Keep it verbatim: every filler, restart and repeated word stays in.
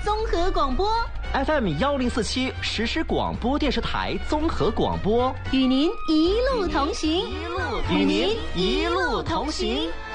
综合广播 F M 幺零四七实时广播电视台综合广播， 与您一路同行， 与您一路同行。